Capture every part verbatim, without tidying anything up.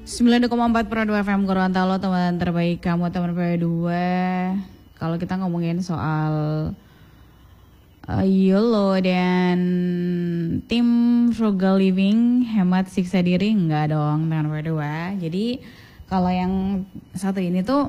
sembilan puluh koma empat per dua F M Gorontalo, teman terbaik kamu, teman P dua. Kalau kita ngomongin soal uh, YOLO dan tim frugal living, hemat siksa diri, enggak dong teman P dua. Jadi kalau yang satu ini tuh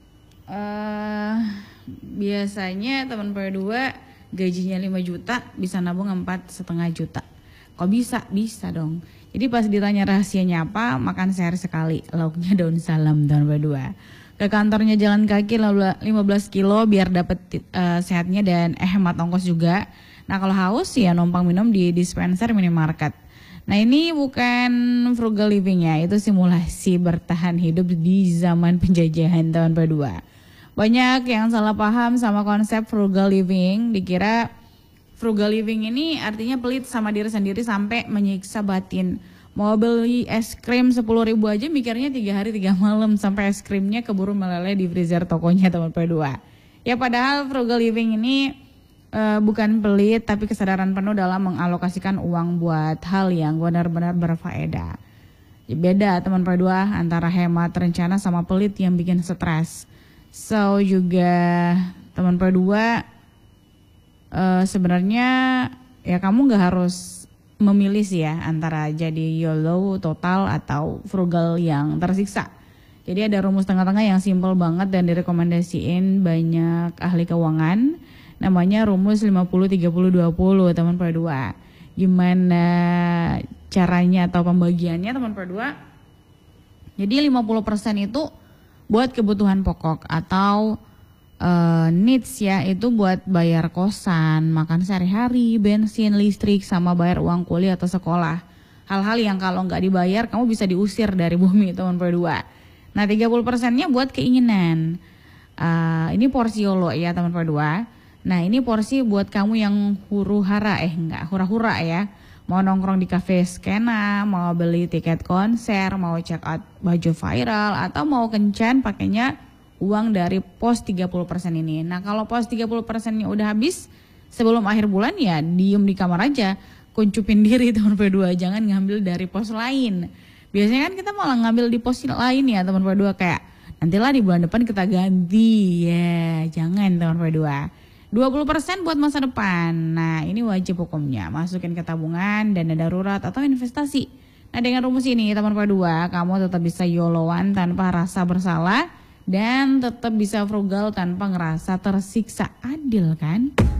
uh, biasanya teman P dua gajinya lima juta bisa nabung empat setengah juta. Kok bisa? Bisa dong. Jadi pas ditanya rahasianya apa, makan sehari sekali, lauknya daun salam tahun berdua. Ke kantornya jalan kaki lima belas kilo biar dapet uh, sehatnya dan eh, hemat ongkos juga. Nah kalau haus ya numpang minum di dispenser minimarket. Nah ini bukan frugal living ya, itu simulasi bertahan hidup di zaman penjajahan tahun berdua. Banyak yang salah paham sama konsep frugal living, dikira frugal living ini artinya pelit sama diri sendiri sampai menyiksa batin. Mau beli es krim sepuluh ribu aja mikirnya tiga hari tiga malam sampai es krimnya keburu meleleh di freezer tokonya teman P dua. Ya padahal frugal living ini uh, bukan pelit tapi kesadaran penuh dalam mengalokasikan uang buat hal yang benar-benar berfaedah. Ya beda teman P dua antara hemat rencana sama pelit yang bikin stres. So juga teman P dua Uh, sebenarnya ya kamu gak harus memilih sih ya antara jadi YOLO total atau frugal yang tersiksa. Jadi ada rumus tengah-tengah yang simpel banget dan direkomendasiin banyak ahli keuangan. Namanya rumus lima puluh tiga puluh dua puluh teman P dua. Gimana caranya atau pembagiannya teman P dua? Jadi lima puluh persen itu buat kebutuhan pokok atau Uh, needs ya, itu buat bayar kosan, makan sehari-hari, bensin, listrik, sama bayar uang kuliah atau sekolah. Hal-hal yang kalau nggak dibayar kamu bisa diusir dari bumi teman P dua. Nah tiga puluh persennya buat keinginan. Uh, ini porsi YOLO ya teman P dua. Nah ini porsi buat kamu yang huru-hara, eh nggak hura-hura ya. Mau nongkrong di cafe skena, mau beli tiket konser, mau check out baju viral, atau mau kencan pakainya uang dari pos tiga puluh persen ini. Nah kalau pos tiga puluh persennya udah habis sebelum akhir bulan ya diem di kamar aja. Kuncupin diri teman P dua, jangan ngambil dari pos lain. Biasanya kan kita malah ngambil di pos lain ya teman P dua, kayak nantilah di bulan depan kita ganti. Ya yeah, jangan teman P dua. dua puluh persen buat masa depan. Nah ini wajib hukumnya, masukin ke tabungan, dana darurat atau investasi. Nah dengan rumus ini teman P dua kamu tetap bisa YOLOan tanpa rasa bersalah dan tetap bisa frugal tanpa ngerasa tersiksa. Adil kan?